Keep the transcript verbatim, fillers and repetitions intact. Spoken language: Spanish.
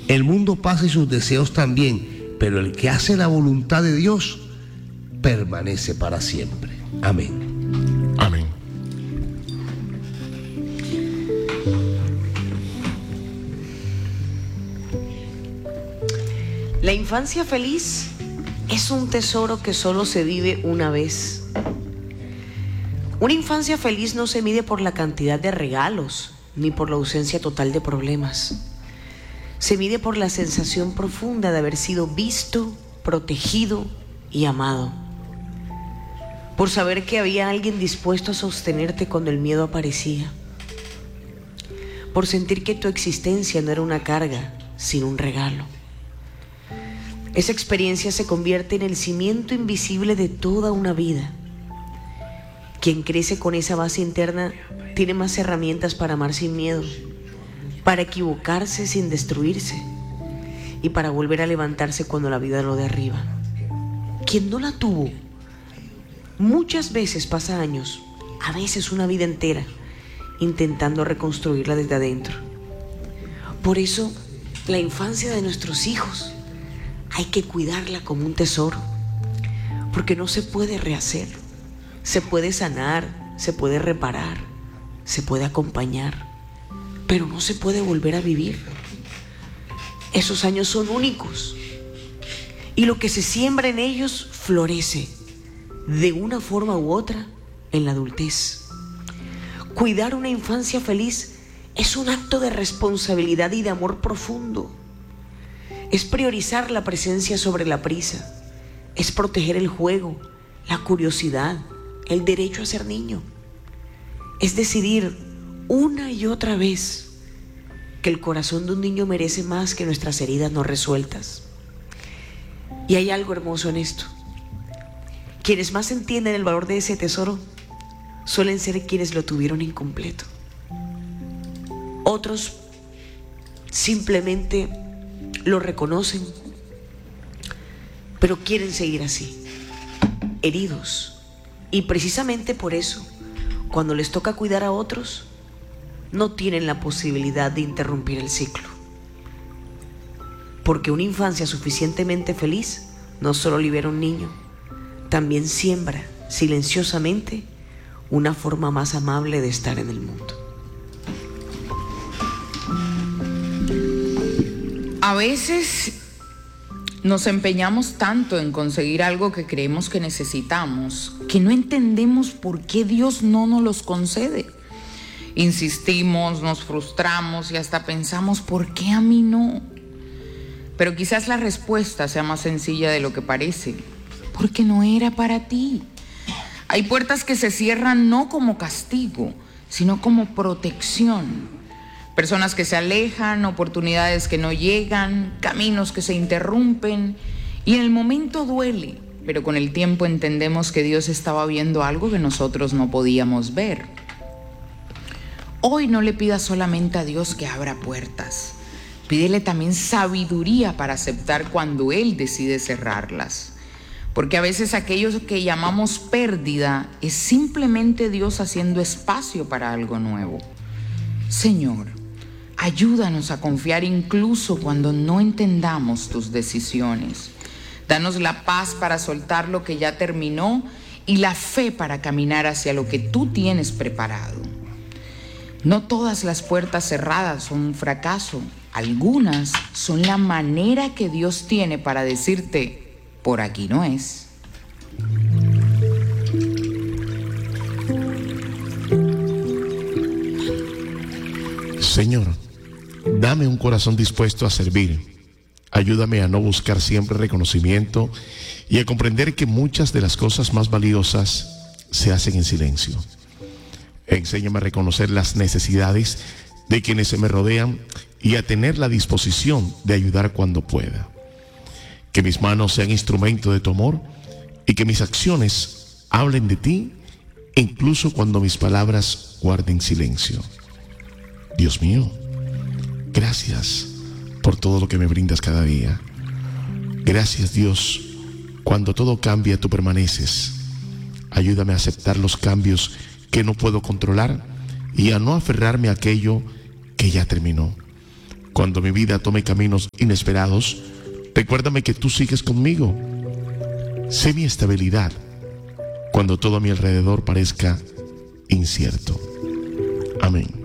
El mundo pasa y sus deseos también, pero el que hace la voluntad de Dios permanece para siempre. Amén. Amén. La infancia feliz es un tesoro que solo se vive una vez. Una infancia feliz no se mide por la cantidad de regalos ni por la ausencia total de problemas. Se mide por la sensación profunda de haber sido visto, protegido y amado. Por saber que había alguien dispuesto a sostenerte cuando el miedo aparecía. Por sentir que tu existencia no era una carga, sino un regalo. Esa experiencia se convierte en el cimiento invisible de toda una vida. Quien crece con esa base interna tiene más herramientas para amar sin miedo, para equivocarse sin destruirse y para volver a levantarse cuando la vida lo derriba. Quien no la tuvo, muchas veces pasa años, a veces una vida entera, intentando reconstruirla desde adentro. Por eso, la infancia de nuestros hijos hay que cuidarla como un tesoro, porque no se puede rehacer. Se puede sanar, se puede reparar, se puede acompañar, pero no se puede volver a vivir. Esos años son únicos y lo que se siembra en ellos florece de una forma u otra en la adultez. Cuidar una infancia feliz es un acto de responsabilidad y de amor profundo. Es priorizar la presencia sobre la prisa, es proteger el juego, la curiosidad, el derecho a ser niño. Es decidir una y otra vez que el corazón de un niño merece más que nuestras heridas no resueltas. Y hay algo hermoso en esto. Quienes más entienden el valor de ese tesoro suelen ser quienes lo tuvieron incompleto. Otros simplemente lo reconocen, pero quieren seguir así, heridos. Y precisamente por eso, cuando les toca cuidar a otros, no tienen la posibilidad de interrumpir el ciclo. Porque una infancia suficientemente feliz no solo libera a un niño, también siembra silenciosamente una forma más amable de estar en el mundo. A veces nos empeñamos tanto en conseguir algo que creemos que necesitamos, que no entendemos por qué Dios no nos los concede. Insistimos, nos frustramos y hasta pensamos, ¿por qué a mí no? Pero quizás la respuesta sea más sencilla de lo que parece. Porque no era para ti. Hay puertas que se cierran no como castigo, sino como protección. Personas que se alejan, oportunidades que no llegan, caminos que se interrumpen. Y en el momento duele, pero con el tiempo entendemos que Dios estaba viendo algo que nosotros no podíamos ver. Hoy no le pidas solamente a Dios que abra puertas. Pídele también sabiduría para aceptar cuando Él decide cerrarlas. Porque a veces aquello que llamamos pérdida es simplemente Dios haciendo espacio para algo nuevo. Señor, ayúdanos a confiar incluso cuando no entendamos tus decisiones. Danos la paz para soltar lo que ya terminó y la fe para caminar hacia lo que tú tienes preparado. No todas las puertas cerradas son un fracaso. Algunas son la manera que Dios tiene para decirte, por aquí no es. Señor, dame un corazón dispuesto a servir. Ayúdame a no buscar siempre reconocimiento y a comprender que muchas de las cosas más valiosas se hacen en silencio. Enséñame a reconocer las necesidades de quienes se me rodean y a tener la disposición de ayudar cuando pueda. Que mis manos sean instrumento de tu amor y que mis acciones hablen de ti, incluso cuando mis palabras guarden silencio. Dios mío, gracias por todo lo que me brindas cada día. Gracias, Dios, cuando todo cambia, tú permaneces. Ayúdame a aceptar los cambios que no puedo controlar y a no aferrarme a aquello que ya terminó. Cuando mi vida tome caminos inesperados, recuérdame que tú sigues conmigo. Sé mi estabilidad cuando todo a mi alrededor parezca incierto. Amén.